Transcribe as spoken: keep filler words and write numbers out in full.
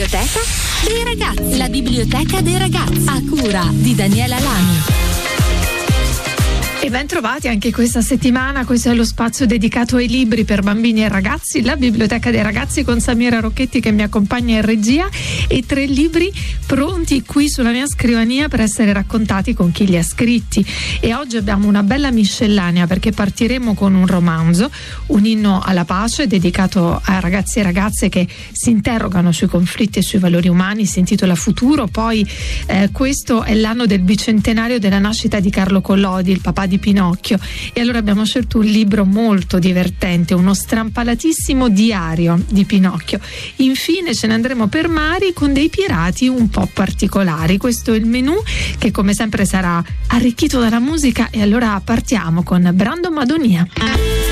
biblioteca dei ragazzi. La biblioteca dei ragazzi, a cura di Daniela Lani. E ben trovati anche questa settimana. Questo è lo spazio dedicato ai libri per bambini e ragazzi, la biblioteca dei ragazzi, con Samira Rocchetti che mi accompagna in regia, e tre libri pronti qui sulla mia scrivania per essere raccontati con chi li ha scritti. E oggi abbiamo una bella miscellanea, perché partiremo con un romanzo, Un inno alla pace, dedicato a ragazzi e ragazze che si interrogano sui conflitti e sui valori umani. Si intitola Futuro. Poi eh, questo è l'anno del bicentenario della nascita di Carlo Collodi, il papà di di Pinocchio, e allora abbiamo scelto un libro molto divertente, uno strampalatissimo diario di Pinocchio. Infine ce ne andremo per mari con dei pirati un po' particolari. Questo è il menù, che come sempre sarà arricchito dalla musica, e allora partiamo con Brando Madonia.